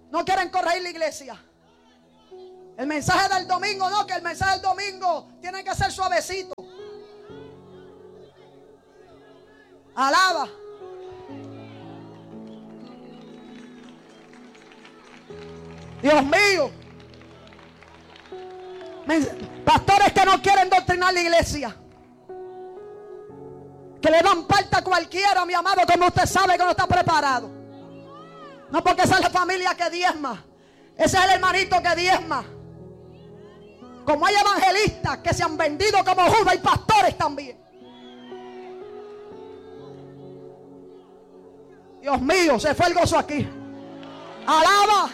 No quieren corregir la iglesia. El mensaje del domingo no, que el mensaje del domingo tiene que ser suavecito. Alaba. Dios mío. Pastores que no quieren doctrinar la iglesia, que le dan parte a cualquiera, mi amado, como usted sabe que no está preparado. No porque esa es la familia que diezma, ese es el hermanito que diezma. Como hay evangelistas que se han vendido como Judas, y pastores también. Dios mío, se fue el gozo aquí. Alaba.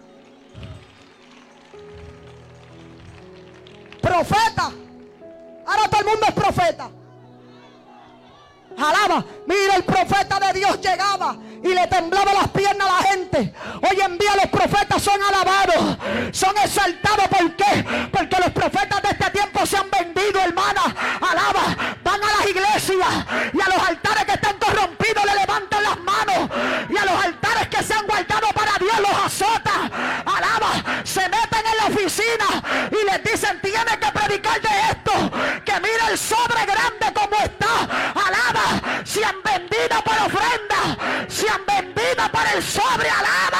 Profeta. Ahora todo el mundo es profeta. Alaba. Mira, el profeta de Dios llegaba y le temblaba las piernas a la gente. Hoy en día los profetas son alabados, son exaltados. ¿Por qué? Porque los profetas de este tiempo se han vendido, hermana. Alaba. Van a las iglesias y a los altares que están corrompidos le levantan las manos, y a los altares que se han guardado para Dios los azotan. Alaba. Se meten en la oficina y les dicen: tienes que predicar de esto, que mira el sobre grande como está. Alaba. Se han vendido por ofrenda, se han vendido por el sobre. Alaba.